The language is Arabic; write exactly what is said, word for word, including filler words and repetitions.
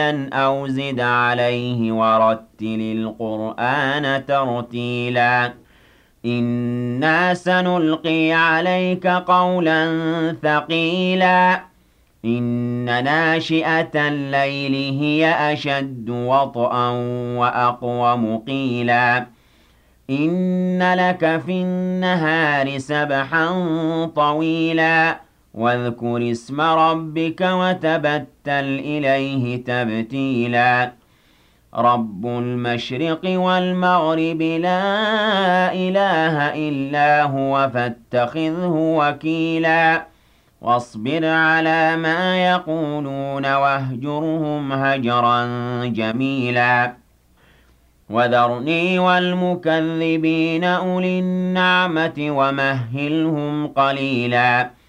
أَوْ زِدْ عَلَيْهِ وَرَتِّلِ الْقُرْآنَ تَرْتِيلًا إِنَّا سَنُلْقِي عَلَيْكَ قَوْلًا ثَقِيلًا إِنَّ نَاشِئَةَ اللَّيْلِ هِيَ أَشَدُّ وَطْئًا وَأَقْوَمُ قِيلًا إِنَّ لَكَ فِي النَّهَارِ سَبْحًا طَوِيلًا وَاذْكُرِ اسْمَ رَبِّكَ وَتَبَتَّلْ إِلَيْهِ تَبْتِيلًا رَبُّ الْمَشْرِقِ وَالْمَغْرِبِ لَا إِلَٰهَ إِلَّا هُوَ فَاتَّخِذْهُ وَكِيلًا وَاصْبِرْ عَلَىٰ مَا يَقُولُونَ وَاهْجُرْهُمْ هَجْرًا جَمِيلًا وَذَرْنِي وَالْمُكَذِّبِينَ أُولِي النَّعْمَةِ وَمَهِّلْهُمْ قَلِيلًا